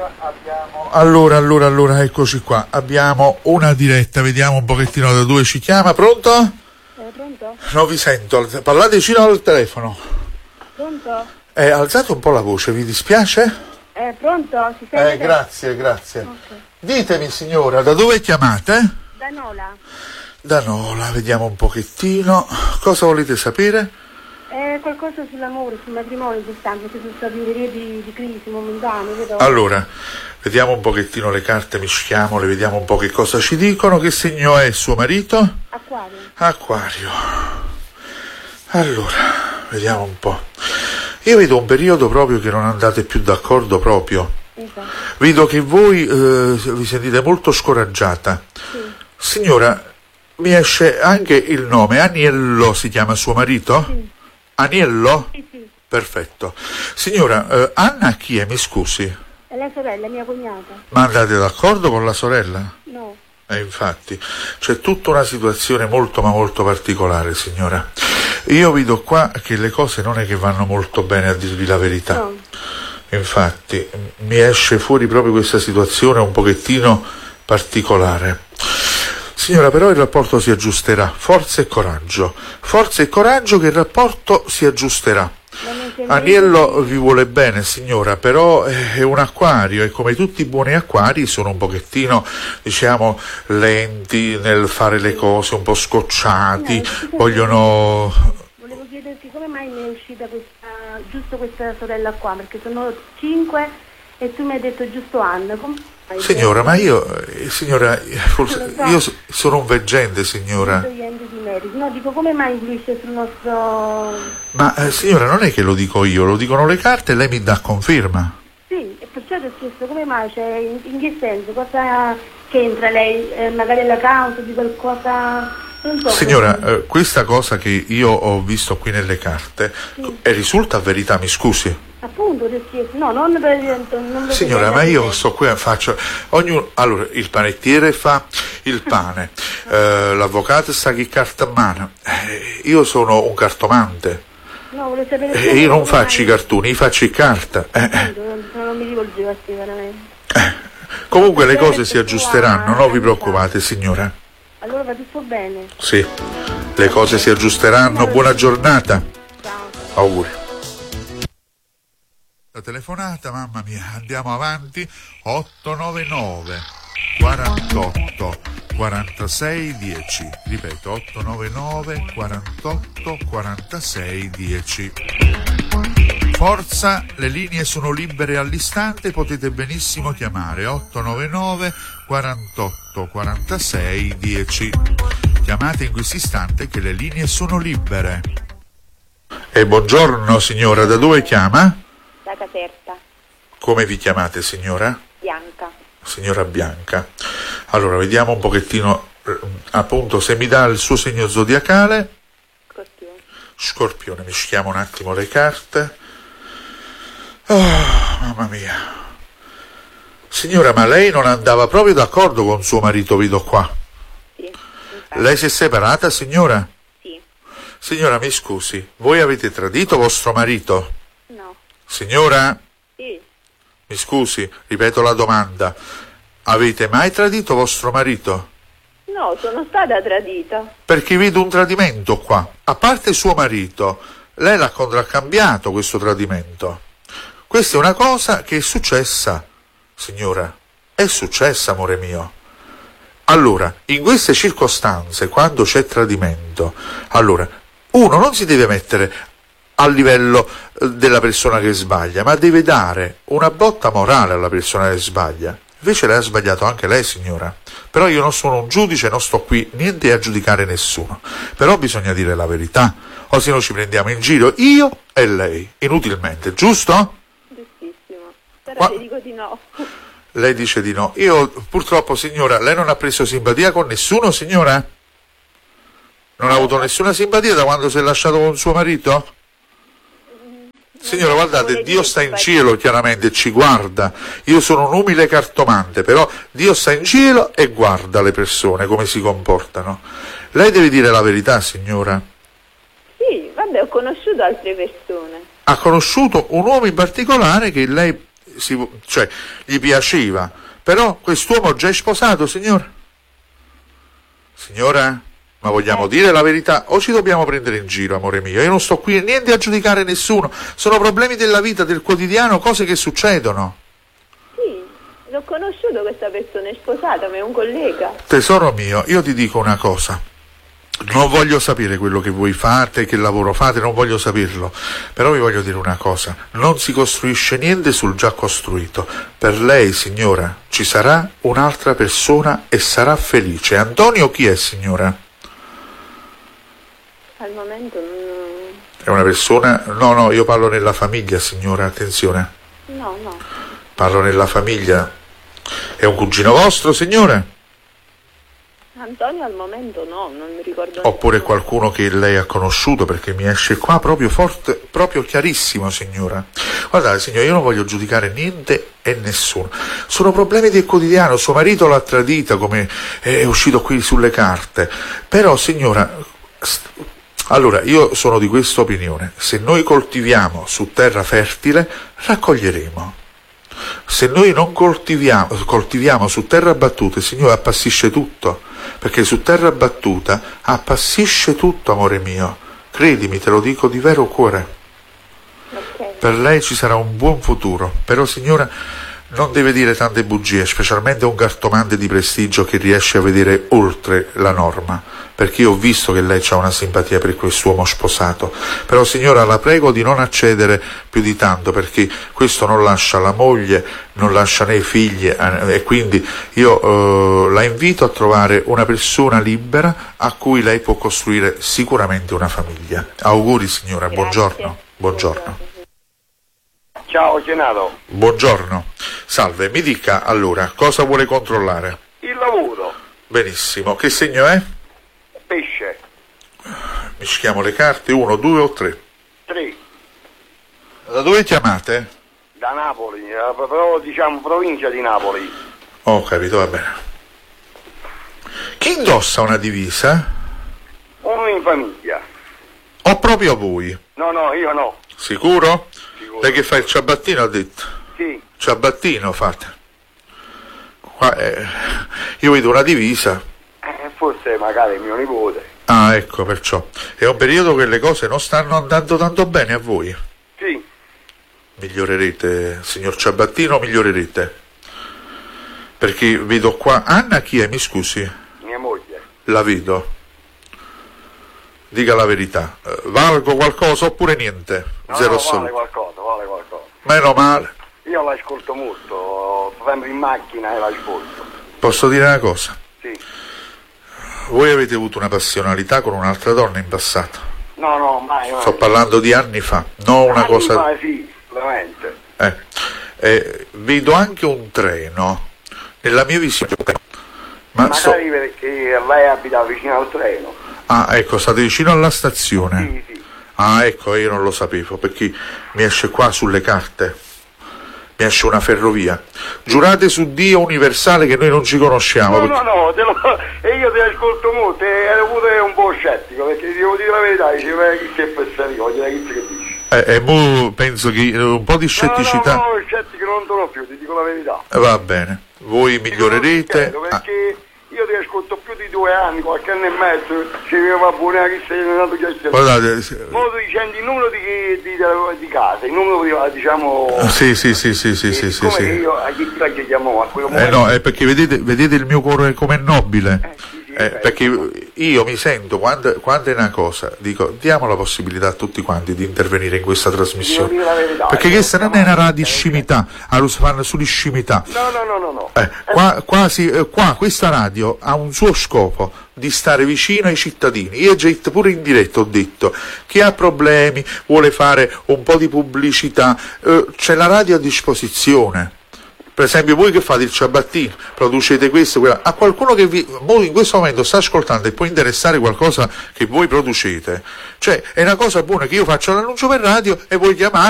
Allora, eccoci qua. Abbiamo una diretta, vediamo un pochettino da dove ci chiama. Pronto? Pronto? Non vi sento, parlate vicino al telefono. Pronto? Alzate un po' la voce, vi dispiace? Pronto? Si sente? Grazie. Okay. Ditemi signora, da dove chiamate? Da Nola, vediamo un pochettino. Cosa volete sapere? Qualcosa sull'amore, sul matrimonio, quest'anno, che sono stati un periodo di crisi momentanea, vedo. Allora, vediamo un pochettino le carte, mischiamole, vediamo un po' che cosa ci dicono. Che segno è suo marito? Acquario. Allora, vediamo un po'. Io vedo un periodo proprio che non andate più d'accordo proprio. Esatto. Vedo che voi vi sentite molto scoraggiata. Sì. Signora, mi esce anche il nome. Aniello si chiama suo marito? Sì. Aniello? Sì. Perfetto. Signora, Anna chi è? Mi scusi. È la sorella, mia cognata. Ma andate d'accordo con la sorella? No. Infatti, c'è tutta una situazione molto ma molto particolare, signora. Io vedo qua che le cose non è che vanno molto bene, a dirvi la verità. No. Infatti, mi esce fuori proprio questa situazione un pochettino particolare. Signora, però il rapporto si aggiusterà. Forza e coraggio che il rapporto si aggiusterà. Aniello vi vuole bene, signora, però è un acquario e come tutti i buoni acquari sono un pochettino, diciamo, lenti nel fare le cose, un po' scocciati, vogliono... Volevo chiederti come mai mi è uscita giusto questa sorella qua, perché sono 5 e tu mi hai detto giusto Anna. Signora, ma io sono un veggente, signora. No, dico, come mai influisce sul nostro... Ma signora, non è che lo dico io, lo dicono le carte e lei mi dà conferma. Sì, e perciò ti ho chiesto come mai, cioè in che senso, cosa c'entra lei, magari la causa di qualcosa... Non so, signora, questa cosa che io ho visto qui nelle carte, sì. Risulta verità, mi scusi? Appunto, ti ho chiesto, no, non lo signora, ma io sto qui a faccio allora il panettiere fa il pane, l'avvocato sta chi carta a mano, io sono un cartomante. No, volevo sapere io non faccio i cartoni, io faccio i carta. Non mi rivolgevo a te veramente. Comunque le cose si aggiusteranno, non vi preoccupate, signora. Allora va tutto bene. Sì, le cose si aggiusteranno. Buona giornata. Ciao. Auguri. La telefonata, mamma mia, andiamo avanti. 899 48 46 10. Ripeto, 899 48 46 10. Forza, le linee sono libere all'istante, potete benissimo chiamare 899 48 46 10. Chiamate in questo istante che le linee sono libere. E buongiorno signora, da dove chiama? Da Caserta. Come vi chiamate signora? Bianca. Signora Bianca. Allora, vediamo un pochettino, appunto, se mi dà il suo segno zodiacale. Scorpione, mischiamo un attimo le carte. Oh, mamma mia. Signora, ma lei non andava proprio d'accordo con suo marito, vedo qua. Sì. Lei si è separata, signora? Sì. Signora, mi scusi, voi avete tradito vostro marito? No. Signora? Sì. Mi scusi, ripeto la domanda. Avete mai tradito vostro marito? No, sono stata tradita. Perché vedo un tradimento qua. A parte suo marito, lei l'ha contraccambiato questo tradimento. Questa è una cosa che è successa, signora. È successa, amore mio. Allora, in queste circostanze, quando c'è tradimento, allora, uno non si deve mettere a livello della persona che sbaglia, ma deve dare una botta morale alla persona che sbaglia. Invece lei ha sbagliato anche lei, signora. Però io non sono un giudice, non sto qui niente a giudicare nessuno. Però bisogna dire la verità, o se no ci prendiamo in giro io e lei, inutilmente, giusto? Giustissimo. Però ti dico di no. Lei dice di no. Io purtroppo, signora, lei non ha preso simpatia con nessuno, signora? Non ha avuto nessuna simpatia da quando si è lasciato con suo marito? Signora, guardate, Dio sta in cielo, chiaramente, ci guarda. Io sono un umile cartomante, però Dio sta in cielo e guarda le persone, come si comportano. Lei deve dire la verità, signora. Sì, vabbè, ho conosciuto altre persone. Ha conosciuto un uomo in particolare che lei cioè, gli piaceva. Però quest'uomo già è sposato, signora? Signora? Ma vogliamo dire la verità o ci dobbiamo prendere in giro, amore mio? Io non sto qui niente a giudicare nessuno, sono problemi della vita, del quotidiano, cose che succedono. Sì, l'ho conosciuto questa persona, è sposata, ma è un collega. Tesoro mio, io ti dico una cosa, non voglio sapere quello che voi fate, che lavoro fate, non voglio saperlo, però vi voglio dire una cosa, non si costruisce niente sul già costruito. Per lei, signora, ci sarà un'altra persona e sarà felice. Antonio chi è, signora? Al momento non... È una persona... No, io parlo nella famiglia, signora, attenzione. No. Parlo nella famiglia. È un cugino vostro, signore? Antonio al momento no, non mi ricordo. Oppure qualcuno che lei ha conosciuto, perché mi esce qua proprio forte, proprio chiarissimo, signora. Guardate, signora, io non voglio giudicare niente e nessuno. Sono problemi del quotidiano, suo marito l'ha tradita, come è uscito qui sulle carte. Però, signora... Allora, io sono di questa opinione, se noi coltiviamo su terra fertile, raccoglieremo. Se noi non coltiviamo su terra battuta, il Signore appassisce tutto, perché su terra battuta appassisce tutto, amore mio. Credimi, te lo dico di vero cuore. Okay. Per lei ci sarà un buon futuro, però signora non deve dire tante bugie, specialmente un cartomante di prestigio che riesce a vedere oltre la norma, perché io ho visto che lei ha una simpatia per quest'uomo sposato. Però signora, la prego di non accedere più di tanto, perché questo non lascia la moglie, non lascia né i figli, e quindi io la invito a trovare una persona libera a cui lei può costruire sicuramente una famiglia. Auguri signora. Grazie. Buongiorno. Ciao Genato. Buongiorno. Salve, mi dica allora, cosa vuole controllare? Il lavoro. Benissimo, che segno è? Pesce. Mischiamo le carte, 1, 2 o 3? 3. Da dove chiamate? Da Napoli, però diciamo provincia di Napoli. Ho capito, va bene. Chi indossa una divisa? Uno in famiglia. O proprio voi? No, io no. Sicuro? Sicuro. Lei che fa il ciabattino ha detto? Sì. Ciabattino fate? Qua, io vedo una divisa. Forse magari mio nipote. Ah, ecco, perciò. È un periodo che le cose non stanno andando tanto bene a voi. Sì. Migliorerete, signor Ciabattino, migliorerete. Perché vedo qua... Anna chi è, mi scusi? Mia moglie. La vedo. Dica la verità. Valgo qualcosa oppure niente? Zero assoluto. Vale qualcosa. Meno male. Io l'ascolto molto, sempre in macchina e l'ascolto. Posso dire una cosa? Sì. Voi avete avuto una passionalità con un'altra donna in passato? No, mai. Sto parlando di anni fa, non una cosa... Ma sì, veramente. Vedo anche un treno nella mia visione. Magari perché lei abita vicino al treno. Ah, ecco, state vicino alla stazione. Sì. Ah, ecco, io non lo sapevo, perché mi esce qua sulle carte. Mi esce una ferrovia. Giurate su Dio universale che noi non ci conosciamo. No, perché... no, e io ti ascolto molto e ero pure un po' scettico, perché devo dire la verità, diceva chi si è perseguito, voglio dire chi che dici. Mo penso che un po' di scetticità... No, scettico non sono più, ti dico la verità. Va bene, voi migliorerete... Perché io ti ascolto più di 2 anni, qualche anno e mezzo, ci aveva buona che sei nato già. Guardate... Mo tu dicendi il numero di casa, il numero di, diciamo... Sì. Come che io a chi ti chiamo a quello momento? No, è perché vedete il mio cuore com'è nobile. Sì, Perché io mi sento, quando è una cosa, dico, diamo la possibilità a tutti quanti di intervenire in questa trasmissione. Perché questa non è una radio di scimità, fanno solo scimità. No. Qua questa radio ha un suo scopo, di stare vicino ai cittadini. Io già pure in diretta ho detto, chi ha problemi, vuole fare un po' di pubblicità, c'è la radio a disposizione. Per esempio voi che fate il ciabattino, producete questo, quello. A qualcuno che in questo momento sta ascoltando e può interessare qualcosa che voi producete, cioè è una cosa buona che io faccio l'annuncio per radio e voi chiamate